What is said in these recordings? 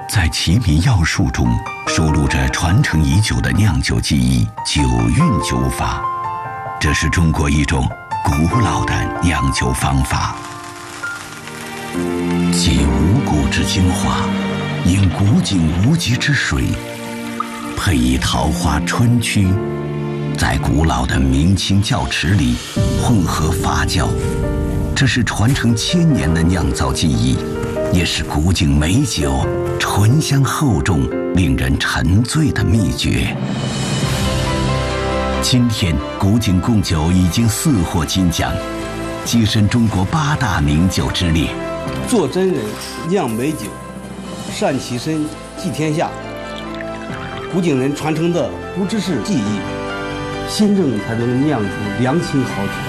在奇米药术中收录着传承已久的酿酒技艺——酒韵酒法。这是中国一种古老的酿酒方法，集五谷之精华，饮古井无极之水，配以桃花春曲，在古老的明清窖池里混合发酵。这是传承1000年的酿造技艺，也是古井美酒醇香厚重、令人沉醉的秘诀。今天，古井贡酒已经4获金奖，跻身中国8大名酒之列。 做真人，酿美酒，善其身，济天下。古井人传承的不只是技艺，心正才能酿出良情好酒。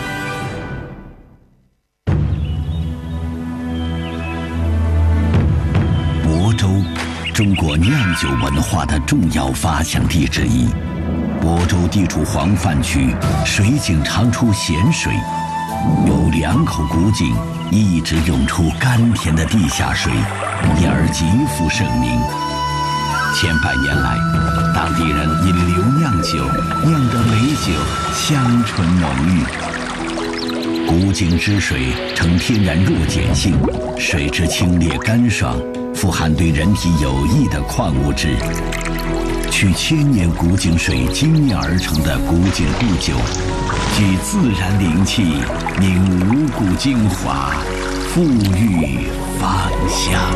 亳州，中国酿酒文化的重要发祥地之一。亳州地处黄泛区，水井常出咸水，有2口古井一直涌出甘甜的地下水，因而极负盛名。千百年来，当地人引流酿酒，酿得美酒香醇浓郁。古井之水呈天然弱碱性，水质清冽干爽，富含对人体有益的矿物质。取1000年古井水精炼而成的古井固酒，具自然灵气，凝五谷精华，馥郁芳香。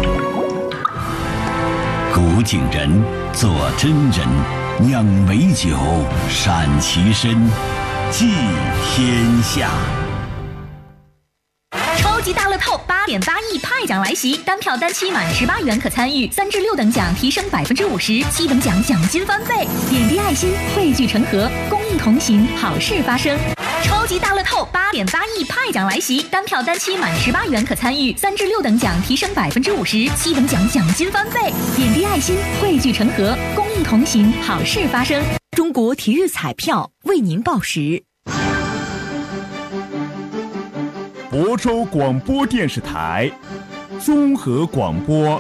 古井人做真人，酿美酒，善其身，济天下。 超级大乐透8.8亿派奖来袭，单票单期满18元可参与，3至6等奖提升50%，7等奖奖金翻倍，点滴爱心，汇聚成河，公益同行，好事发生。超级大乐透8.8亿派奖来袭，单票单期满18元可参与，3至6等奖提升50%，7等奖奖金翻倍，点滴爱心，汇聚成河，公益同行，好事发生。 中国体育彩票为您报时。 亳州广播电视台综合广播。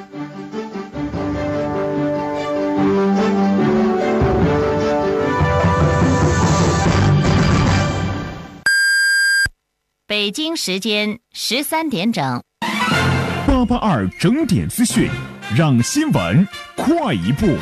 北京时间13点整 882整点资讯，让新闻快一步。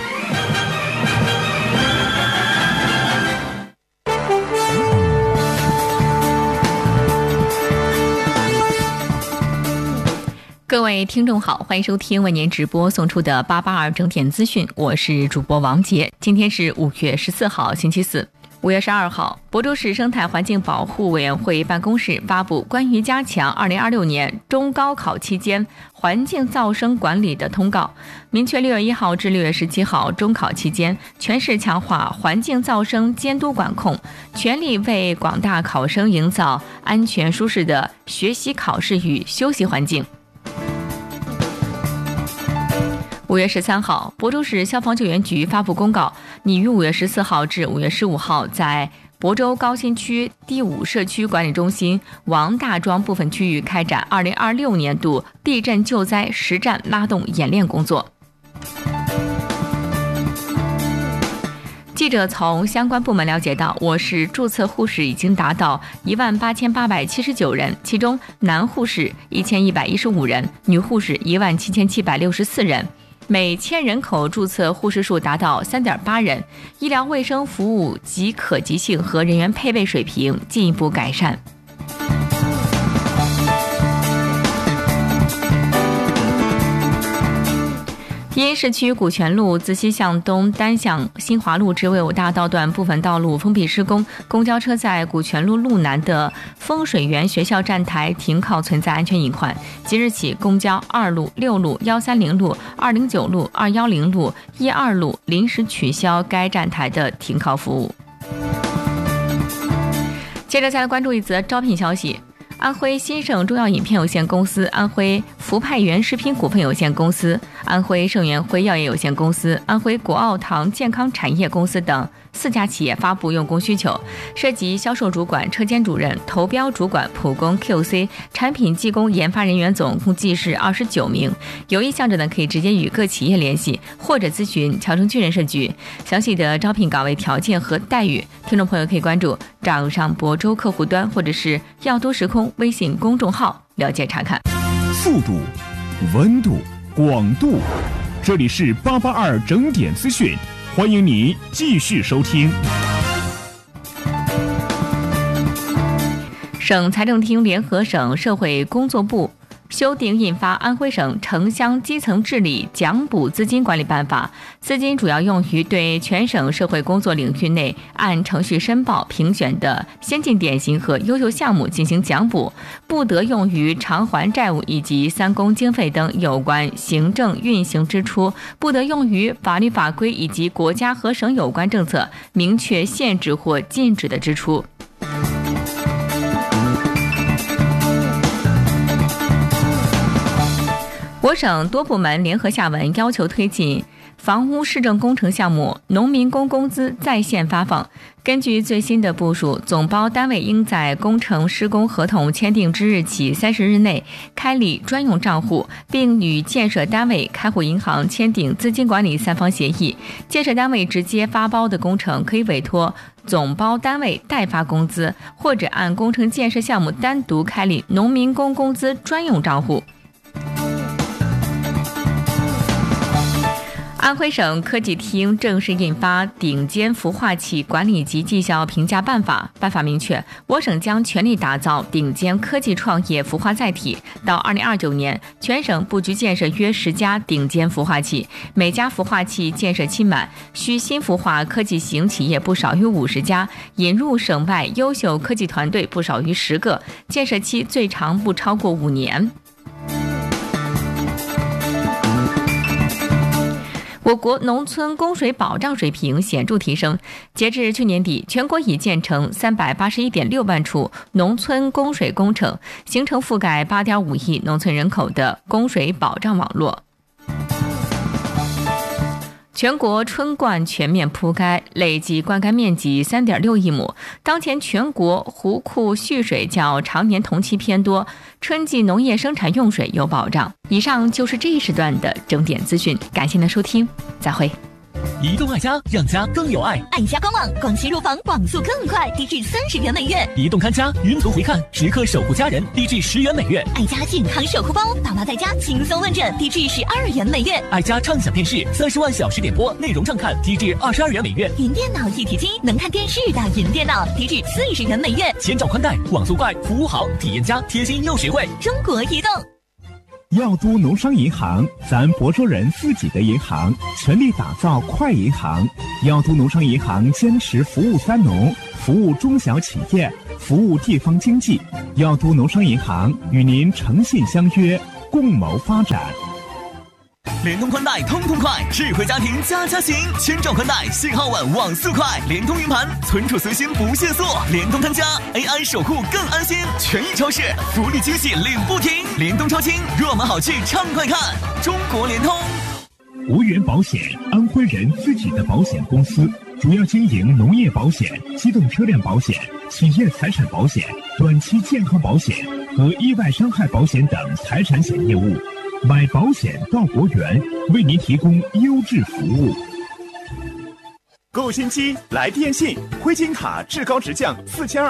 各位听众好，欢迎收听为您直播送出的882整点资讯，我是主播王杰。今天是5月14号星期四。5月12号，亳州市生态环境保护委员会办公室发布关于加强2026年中高考期间环境噪声管理的通告，明确6月1号至6月17号中考期间，全市强化环境噪声监督管控，全力为广大考生营造安全舒适的学习考试与休息环境。5月13号，亳州市消防救援局发布公告，拟于5月14号至5月15号在亳州高新区第5社区管理中心王大庄部分区域开展2026年度地震救灾实战拉动演练工作。记者从相关部门了解到，我市注册护士已经达到18879人，其中男护士1115人，女护士17764人。每1000人口注册护士数达到3.8人，医疗卫生服务及可及性和人员配备水平进一步改善。因市区古泉路自西向东单向新华路至魏武大道段部分道路封闭施工，公交车在古泉路路南的风水园学校站台停靠存在安全隐患。即日起，公交2路、6路、130路、209路、210路、12路临时取消该站台的停靠服务。接着再来关注一则招聘消息。安徽新盛中药饮片有限公司、安徽福派源食品股份有限公司、安安徽盛源辉药业有限公司、安徽国奥堂健康产业公司等4家企业发布用工需求，涉及销售主管、车间主任、投标主管、普工、QC、产品技工、研发人员总共计是29名。有意向者呢，可以直接与各企业联系，或者咨询侨城区人社局。详细的招聘岗位条件和待遇，听众朋友可以关注掌上亳州客户端或者是药都时空微信公众号了解查看。 速度、温度、广度，这里是882整点资讯，欢迎你继续收听。 省财政厅联合省社会工作部修订印发《安徽省城乡基层治理奖补资金管理办法》，资金主要用于对全省社会工作领域内按程序申报评选的先进典型和优秀项目进行奖补，不得用于偿还债务以及3公经费等有关行政运行支出，不得用于法律法规以及国家和省有关政策明确限制或禁止的支出。我省多部门联合下文要求推进房屋市政工程项目农民工工资在线发放。根据最新的部署，总包单位应在工程施工合同签订之日起30日内开立专用账户，并与建设单位、开户银行签订资金管理3方协议。建设单位直接发包的工程，可以委托总包单位代发工资，或者按工程建设项目单独开立农民工工资专用账户。安徽省科技厅正式印发《顶尖孵化器管理及绩效评价办法》。办法明确，我省将全力打造顶尖科技创业孵化载体。到2029年，全省布局建设约10家顶尖孵化器，每家孵化器建设期满，需新孵化科技型企业不少于50家，引入省外优秀科技团队不少于10个，建设期最长不超过5年。我国农村供水保障水平显著提升，截至去年底，全国已建成381.6万处农村供水工程，形成覆盖8.5亿农村人口的供水保障网络。全国春灌全面铺开，累计灌溉面积3.6亿亩。当前全国湖库蓄水较常年同期偏多，春季农业生产用水有保障。以上就是这一时段的整点资讯，感谢您的收听，再会。 移动爱家，让家更有爱。 爱家官网广西入房网速更快，低至30元每月。 移动看家，云图回看，时刻守护家人，低至10元每月。 爱家健康守护包，爸妈在家轻松问诊，低至12元每月。 爱家畅享电视，30万小时点播，内容畅看，低至22元每月。 云电脑一体机，能看电视的云电脑，低至40元每月。 千兆宽带，网速快，服务好，体验佳，贴心又实惠。 中国移动。 药都农商银行，咱亳州人自己的银行，全力打造快银行。药都农商银行坚持服务3农，服务中小企业，服务地方经济。药都农商银行与您诚信相约，共谋发展。 联通宽带通快，智慧家庭家行，千兆宽带，信号稳，网速快，联通云盘，存储随心不限速，联通看家 AI 守护更安心，权益超市福利惊喜领不停，联通超轻，热门好剧畅快看，中国联通。 无源保险，安徽人自己的保险公司，主要经营农业保险、机动车辆保险、企业财产保险、短期健康保险和意外伤害保险等财产险业务。买保险到国源，为您提供优质服务。 购新机来电信，灰金卡至高直降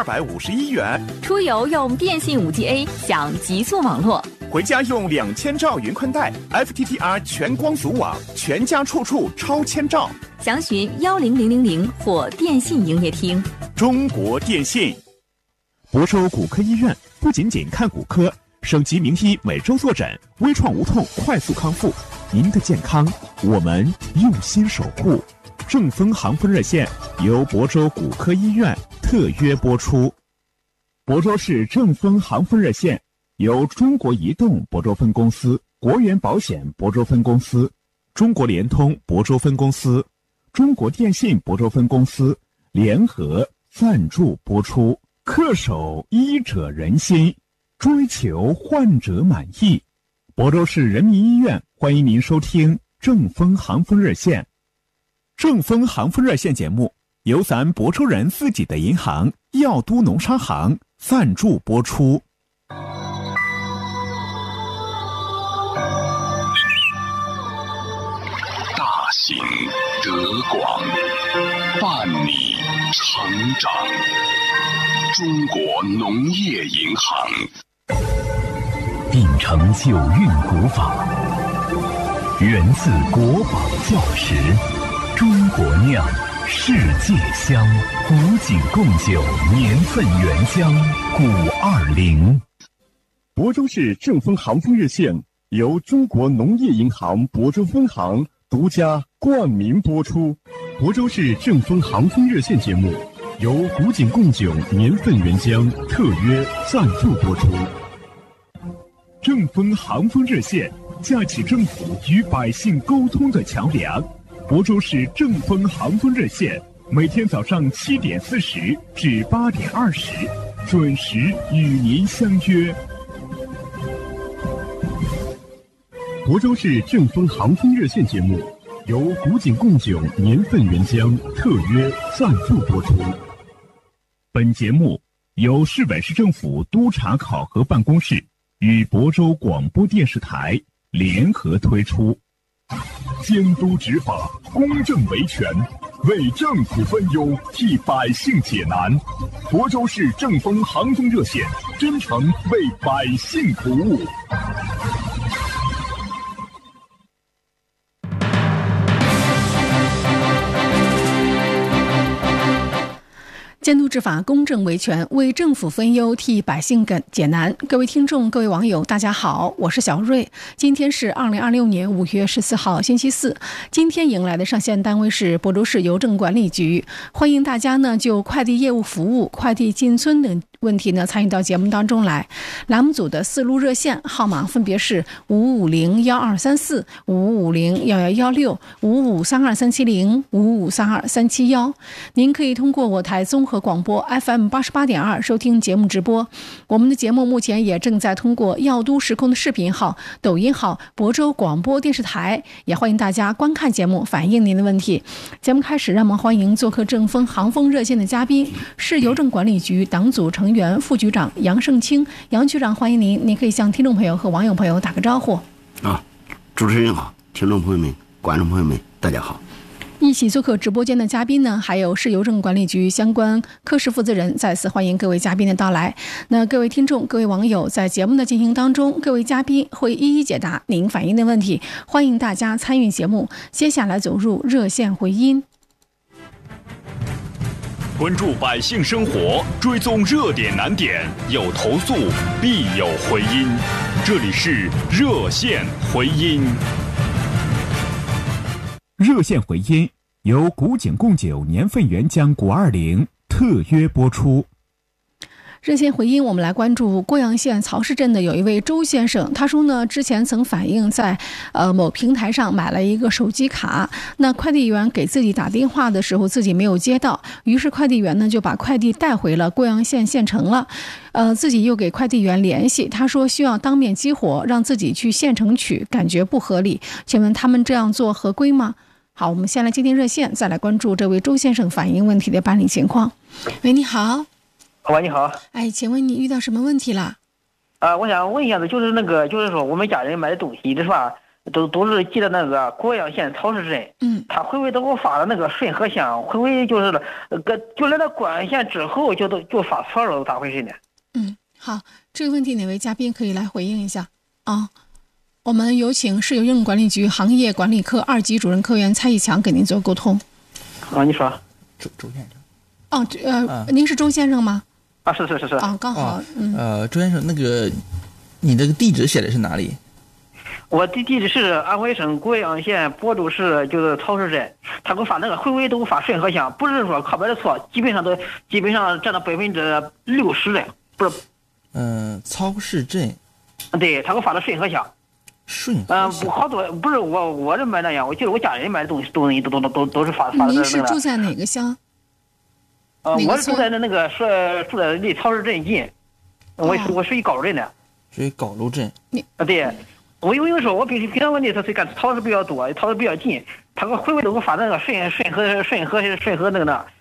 4251元。 出游用电信5G A， 享极速网络。 回家用2000兆云宽带 ，FTTR 全光组网，全家处处超千兆。 详询10000或电信营业厅。 中国电信。 亳州骨科医院不仅仅看骨科，省级名医每周坐诊，微创无痛，快速康复。您的健康，我们用心守护。正风航风热线由亳州骨科医院特约播出。亳州市正风航风热线由中国移动亳州分公司、国源保险亳州分公司、中国联通亳州分公司、中国电信亳州分公司联合赞助播出。恪守医者仁心，追求患者满意。 亳州市人民医院欢迎您收听正风航风热线。正风航风热线节目由咱亳州人自己的银行耀都农商行赞助播出。 大行德广，伴你成长。中国农业银行秉承九韵古法，源自国宝教识，中国酿，世界香，古井贡酒，年份原浆520。 亳州市正风航风热线由中国农业银行亳州分行独家冠名播出。亳州市正风航风热线节目由古井贡酒年份原浆特约赞助播出。正风航风热线架起政府与百姓沟通的桥梁。亳州市正风航风热线每天早上7点40至8点20准时与您相约。亳州市正风航风热线节目由古井贡酒年份原浆特约赞助播出。本节目由市委市政府督察考核办公室与亳州广播电视台联合推出。监督执法，公正维权，为政府分忧，替百姓解难。亳州市正风航风热线真诚为百姓服务。 监督执法，公正维权，为政府分忧，替百姓解难。各位听众，各位网友，大家好，我是小瑞。今天是2026年5月14号，星期四。今天迎来的上线单位是亳州市邮政管理局，欢迎大家呢就快递业务服务、快递进村等问题呢参与到节目当中来。栏目组的4路热线号码分别是5501-234、5550-1116、5532-370、5532-371。您可以通过我台综合广播 FM 88.2收听节目直播。我们的节目目前也正在通过耀都时空的视频号、抖音号、亳州广播电视台，也欢迎大家观看节目，反映您的问题。节目开始，让我们欢迎做客正风航风热线的嘉宾，市邮政管理局党组成员、副局长杨胜清。杨局长，欢迎您，您可以向听众朋友和网友朋友打个招呼。 主持人好，听众朋友们、观众朋友们，大家好。 一起做客直播间的嘉宾呢，还有市邮政管理局相关科室负责人，再次欢迎各位嘉宾的到来。那各位听众、各位网友，在节目的进行当中，各位嘉宾会一一解答您反映的问题，欢迎大家参与节目。接下来走入热线回音， 关注百姓生活，追踪热点难点，有投诉必有回音。这里是热线回音。 热线回音由古井贡酒年份原浆520特约播出。 热线回音，我们来关注郭阳县曹氏镇的有一位周先生，他说呢，之前曾反映在某平台上买了一个手机卡，那快递员给自己打电话的时候自己没有接到，于是快递员呢就把快递带回了郭阳县县城了，自己又给快递员联系，他说需要当面激活，让自己去县城取，感觉不合理，请问他们这样做合规吗？好，我们先来接听热线，再来关注这位周先生反映问题的办理情况。喂，你好。 喂，你好。 哎，请问你遇到什么问题了？ 我想问一下子，就是说我们家人买的东西，这是吧，都是寄的那个郭阳县曹氏镇。他回回都给我发的那个顺和乡，回回就是就来到郭阳县之后就发错了，咋回事呢？ 好，这个问题哪位嘉宾可以来回应一下啊？我们有请市邮政管理局行业管理科2级主任科员蔡义强给您做沟通。 你说。 周先生。 您是周先生吗？ 是。 刚好。 周先生，你这个地址写的是哪里？ 我的地址是安徽省贵阳县亳州市，就是曹氏镇。他给我发那个回回都给我发顺和乡，不是说靠边的错，基本上占到60%的，不是。 曹氏镇。 对，他给我发的顺和乡。不好多，不是我这买那样，我记得我家人买的东西都是发的。 您是住在哪个乡？ 我是住在住在离曹氏镇近，我属于高楼镇的。 属于高楼镇。 对， 我因为说我平常问题他是干超市比较多，超市比较近，他给我回头给我发那个顺和那个呢，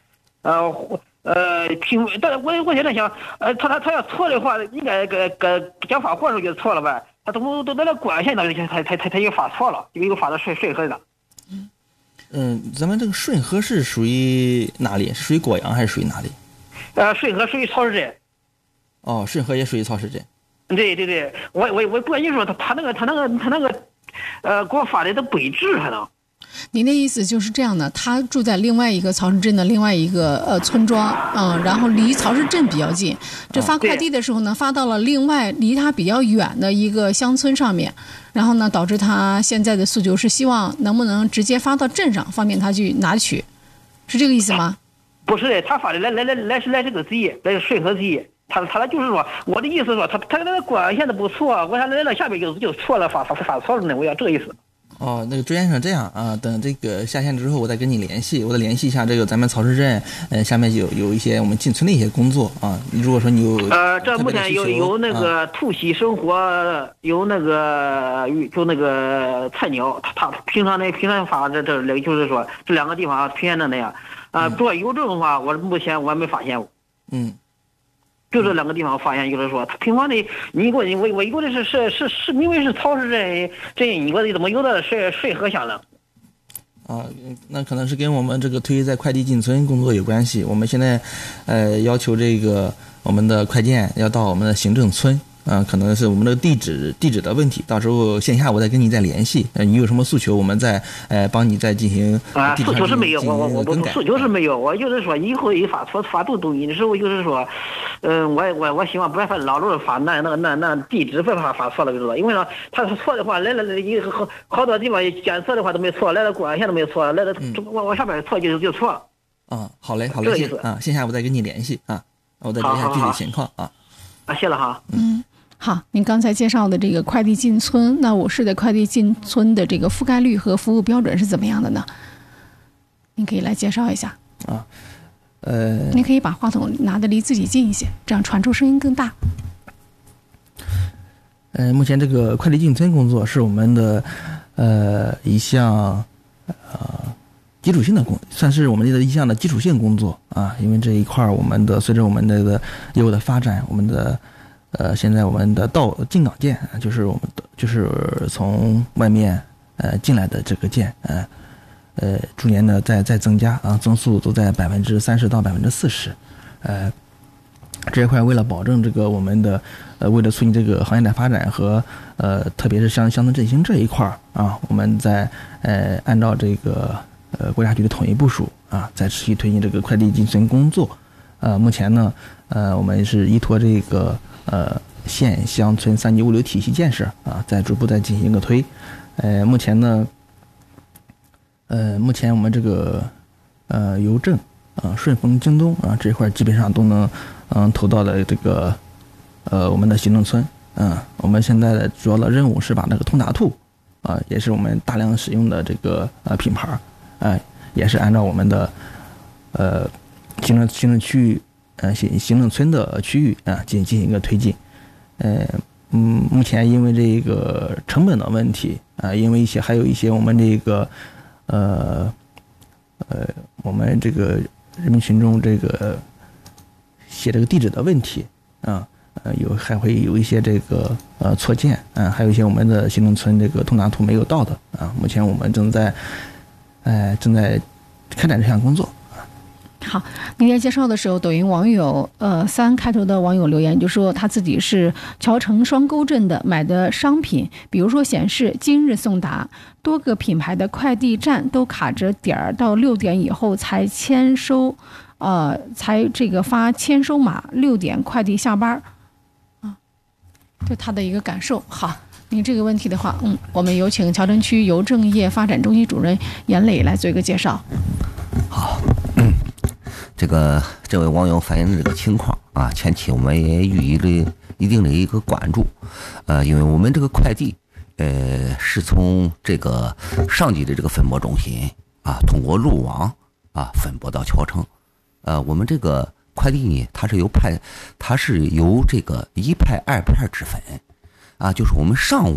但我现在想，他要错的话，应该讲发货时候就错了呗，他都在那管线那里，他又发错了，又发到顺和的。 咱们这个顺和是属于哪里？是属于果阳还是属于哪里？ 顺和属于超市镇。 哦，顺和也属于超市镇。 对，我不跟你说，他那个，给我发的都北制还能。 您的意思就是这样的，他住在另外一个曹市镇的另外一个村庄，然后离曹市镇比较近。这发快递的时候呢，发到了另外离他比较远的一个乡村上面，然后呢，导致他现在的诉求是希望能不能直接发到镇上，方便他去拿取，是这个意思吗？ 不是的，他发的来这个集，来顺和集。他就是说，我的意思说，他那个管线的不错，我想来到下边就错了，发错了呢，我要这个意思。 哦，那个朱先生这样啊，等这个下线之后，我再跟你联系，我再联系一下这个咱们曹市镇，下面有一些我们进村的一些工作啊。如果说你有这目前有那个兔喜生活，有那个就那个菜鸟，他平常发这就是说这两个地方平常那样主要邮政的话，目前我还没发现。就这两个地方发现，就是说他平常的，我以为的是明明是超市这你说的怎么有的顺和乡了？ 那可能是跟我们这个推在快递进村工作有关系。我们现在要求这个我们的快件要到我们的行政村。可能是我们的地址的问题，到时候线下我再跟你再联系。你有什么诉求，我们再帮你再进行诉求是没有，我诉求是没有，我就是说以后一发动东西的时候，就是说，我希望不要老是发那地址不要发错了，知道？因为呢，他错的话来了好多地方检测的话都没错，来了管线都没错，来了往下边错就错了。 好嘞，线下我再跟你联系啊，我再联系一下具体情况啊。 谢了哈。 好，您刚才介绍的这个快递进村，那我市的快递进村的这个覆盖率和服务标准是怎么样的呢？您可以来介绍一下。您可以把话筒拿得离自己近一些，这样传出声音更大。 目前这个快递进村工作是我们的一项基础性的算是我们的一项的基础性工作啊，因为这一块我们的随着我们的业务的发展，我们的现在我们的进港件就是我们的就是从外面进来的这个件逐年的在增加啊，增速都在30%到40%。这一块为了保证这个我们的为了促进这个行业的发展和特别是乡村振兴这一块啊，我们在按照这个国家局的统一部署啊，在持续推进这个快递进村工作。目前呢我们是依托这个县乡村3级物流体系建设啊，在逐步在进行一个推。目前呢目前我们这个邮政顺丰、京东啊这一块基本上都能投到了这个我们的行政村。我们现在的主要的任务是把那个通达兔也是我们大量使用的这个品牌也是按照我们的行政区域行政村的区域进行一个推进。目前因为这个成本的问题因为还有一些我们这个我们这个人民群众这个写这个地址的问题还会有一些这个错件还有一些我们的行政村这个通达兔没有到的目前我们正在开展这项工作。 好，您在介绍的时候，抖音网友3开头的网友留言就说他自己是桥城双沟镇的，买的商品，比如说显示今日送达，多个品牌的快递站都卡着点儿，到6点以后才签收，才这个发签收码，6点快递下班就他的一个感受。好，您这个问题的话，我们有请桥城区邮政业发展中心主任严磊来做一个介绍。 好，这位网友反映的这个情况前期我们也予以了一定的一个关注，因为我们这个快递是从这个上级的这个分拨中心通过路网分拨到桥城。我们这个快递呢，它是由这个1派2派之分就是我们上午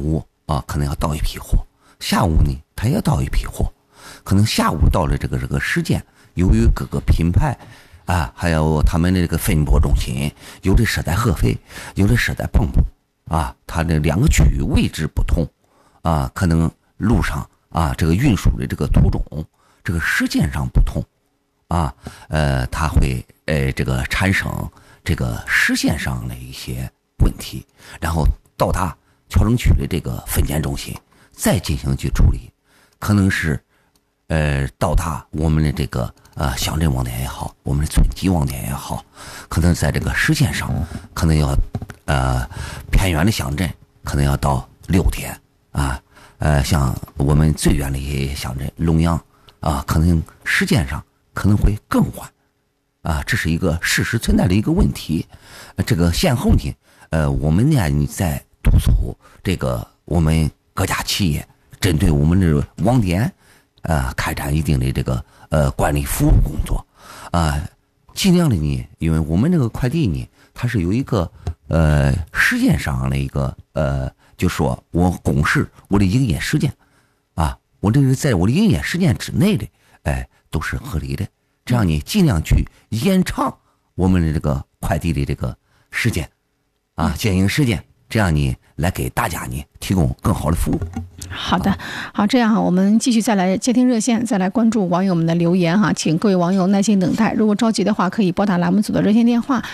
啊，可能要到一批货，下午呢他也要到一批货，可能下午到了这个时间，由于各个品牌啊，还有他们的这个分拨中心，有的设在合肥，有的设在蚌埠啊，它的2个区域位置不同啊，可能路上啊这个运输的这个途中这个时间上不同啊，它会这个产生这个时间上的一些问题，然后到达桥城区的这个分拣中心再进行去处理，可能是到达我们的这个乡镇网点也好，我们的村级网点也好，可能在这个时间上可能要偏远的乡镇可能要到6天啊，像我们最远的一些乡镇龙阳啊，可能时间上可能会更晚啊，这是一个事实存在的一个问题。这个先后呢，我们呢在督促这个我们各家企业针对我们的网点开展一定的这个管理服务工作尽量的呢，因为我们这个快递呢，它是有一个时间上的一个就说我公示我的营业时间啊，我这个在我的营业时间之内的都是合理的，这样呢尽量去延长我们的这个快递的这个时间经营时间，这样呢来给大家呢提供更好的服务。 好的，好，这样我们继续再来接听热线，再来关注网友们的留言请各位网友耐心等待。如果着急的话，可以拨打栏目组的热线电话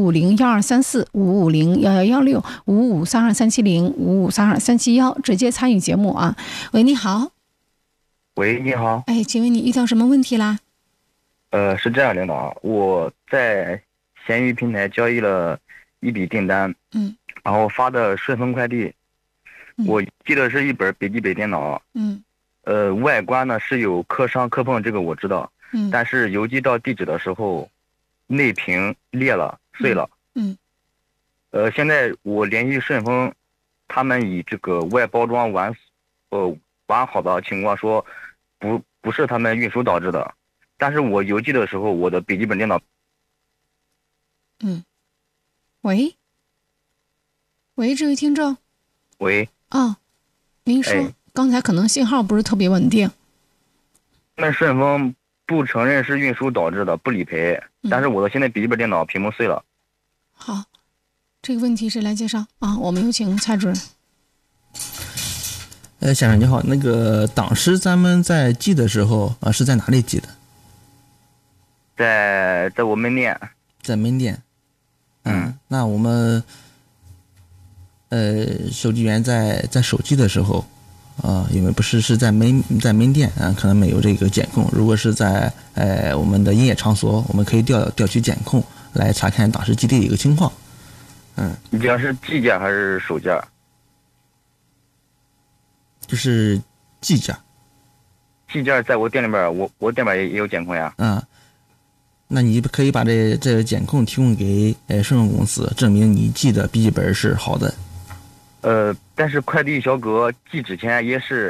5501234、5501116、5532370、5532371，直接参与节目啊。喂，你好。 喂，你好。 请问你遇到什么问题啦？ 是这样，领导，我在闲鱼平台交易了一笔订单，然后发的顺丰快递，我寄的是一本笔记本电脑，外观呢是有磕伤磕碰，这个我知道，但是邮寄到地址的时候，内屏裂了碎了，现在我联系顺丰，他们以这个外包装完好的情况说，不是他们运输导致的，但是我邮寄的时候，我的笔记本电脑， 喂，这位听众。 喂。 您说，刚才可能信号不是特别稳定。 那顺丰不承认是运输导致的，不理赔，但是我的现在笔记本电脑屏幕碎了。 好，这个问题谁来介绍我们有请蔡主任。 先生你好，那个当时咱们在寄的时候是在哪里寄的？ 在我门店。 在门店。那我们收寄员在手机的时候因为不是在门店可能没有这个监控，如果是在我们的营业场所，我们可以调取监控来查看当时寄递的一个情况。 你讲是寄件还是收件？ 就是寄件。 寄件在我店里边，我店里边也有监控呀。 那你可以把这个监控提供给顺丰公司，证明你寄的笔记本是好的。 但是快递小哥寄之前也是